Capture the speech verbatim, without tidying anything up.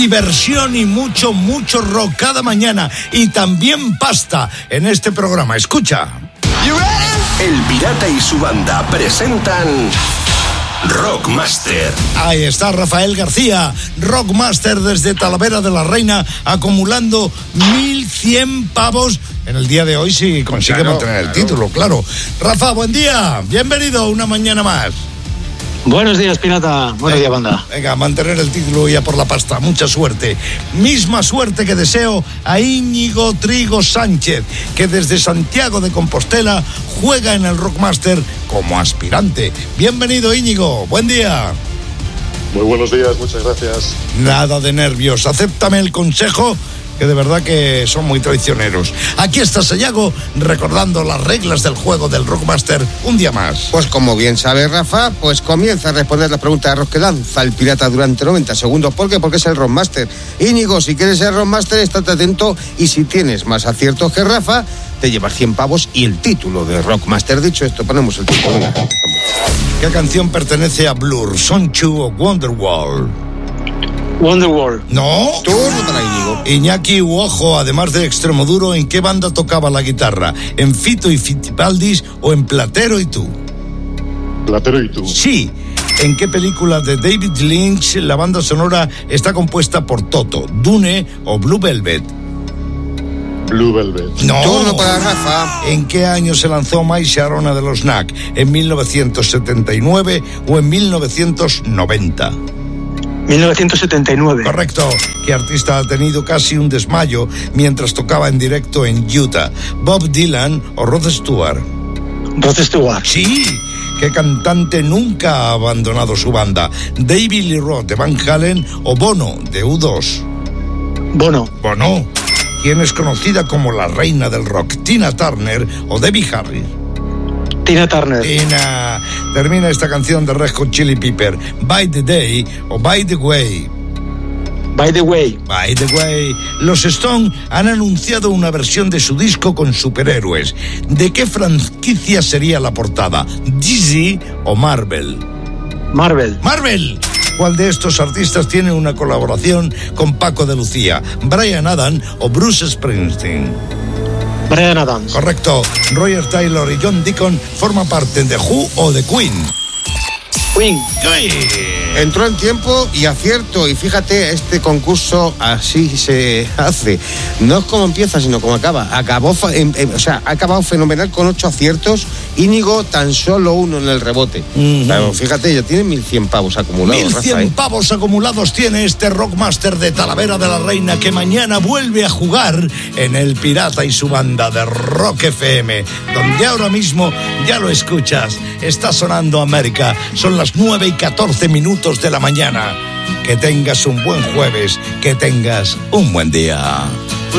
diversión y mucho, mucho rock cada mañana. Y también pasta en este programa. Escucha. El Pirata y su banda presentan Rockmaster. Ahí está Rafael García, Rockmaster desde Talavera de la Reina, acumulando mil cien pavos en el día de hoy si consigue claro, mantener el claro. título, claro. Rafa, buen día, bienvenido una mañana más. Buenos días, Pirata. Buenos días, banda. Venga, mantener el título ya por la pasta. Mucha suerte. Misma suerte que deseo a Íñigo Trigo Sánchez, que desde Santiago de Compostela juega en el Rockmaster como aspirante. Bienvenido, Íñigo. Buen día. Muy buenos días, muchas gracias. Nada de nervios. Acéptame el consejo, que de verdad que son muy traicioneros. Aquí está Sayago recordando las reglas del juego del Rockmaster un día más. Pues como bien sabe Rafa, pues comienza a responder las preguntas de rock que lanza el Pirata durante noventa segundos. ¿Por qué? Porque es el Rockmaster. Íñigo, si quieres ser Rockmaster, estate atento y si tienes más aciertos que Rafa, te llevas cien pavos y el título de Rockmaster. Dicho esto, ponemos el título. ¿Qué canción pertenece a Blur? ¿Son Chu o Wonderwall? Wonderwall. ¿No? Tú no te la Íñigo. Iñaki Uojo, además de Extremoduro, ¿en qué banda tocaba la guitarra? ¿En Fito y Fitipaldis o en Platero y tú? Platero y tú. Sí. ¿En qué película de David Lynch la banda sonora está compuesta por Toto, Dune o Blue Velvet? Blue Velvet. No. Turno para Rafa. ¿En qué año se lanzó My Sharona de los Knack? ¿En mil novecientos setenta y nueve o en mil novecientos noventa? mil novecientos setenta y nueve. Correcto. ¿Qué artista ha tenido casi un desmayo mientras tocaba en directo en Utah? ¿Bob Dylan o Rod Stewart? Rod Stewart. Sí. ¿Qué cantante nunca ha abandonado su banda? ¿David Lee Roth de Van Halen o Bono de U dos? Bono. Bono. ¿Quién es conocida como la reina del rock? ¿Tina Turner o Debbie Harry? Tina Turner. Tina. Termina esta canción de Red Hot Chili Pepper. By the Day o By the Way. By the Way. By the Way. Los Stones han anunciado una versión de su disco con superhéroes. ¿De qué franquicia sería la portada? ¿D C o Marvel? Marvel. Marvel. ¿Cuál de estos artistas tiene una colaboración con Paco de Lucía? ¿Brian Adams o Bruce Springsteen? Brian Adams. Correcto. Roger Taylor y John Deacon forman parte de Who o de Queen. Queen. Entró en tiempo y acierto. Y fíjate, este concurso así se hace. No es como empieza, sino como acaba. Acabó, eh, eh, o sea, ha acabado fenomenal con ocho aciertos. Íñigo tan solo uno en el rebote. Uh-huh. Pero fíjate, ya tiene mil cien pavos acumulados. Mil cien Rafa, ¿eh? pavos acumulados tiene este Rockmaster de Talavera de la Reina, que mañana vuelve a jugar en el Pirata y su banda de Rock F M, donde ahora mismo ya lo escuchas. Está sonando América. Son las nueve y catorce minutos de la mañana. Que tengas un buen jueves, que tengas un buen día.